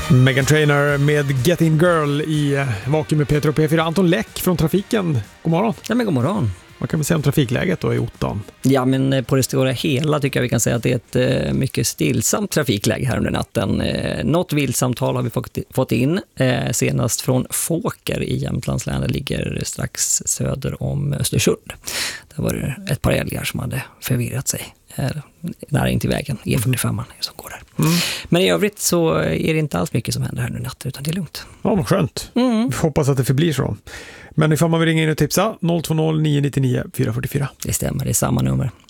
Meghan Trainor med Getting Girl i Vakuum med Peter och P4. Anton Läck från Trafiken. God morgon. Ja, men god morgon. Vad kan vi säga om trafikläget då i Ottan? Ja, men på det stora hela tycker jag vi kan säga att det är ett mycket stillsamt trafikläge här under natten. Något viltsamtal har vi fått in, senast från Fåker i Jämtlands län. Det ligger strax söder om Östersund. Där var det ett par älgar som hade förvirrat sig nära in till vägen, E45 som går där. Men i övrigt så är det inte alls mycket som händer här nu natten, utan det är lugnt. Ja, vad skönt. Vi hoppas att det förblir så. Men ifall man vill ringa in och tipsa, 020 999 444. Det stämmer, det är samma nummer.